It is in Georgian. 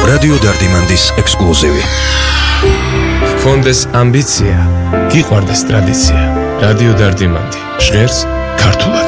რადიო დარდიმანდის ექსკლუზივი. გქონდეს ამბიცია, გიყვარდეს ტრადიცია. რადიო დარდიმანდი ჟღერს ქართულად.